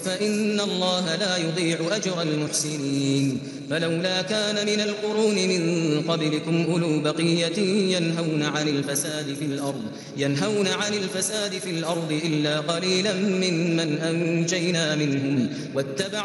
فإن الله لا يضيع أجر المحسنين فلولا كان من القرون من قبلكم أولو بقية ينهون عن الفساد في الأرض إلا قليلا ممن أنجينا منهم واتبع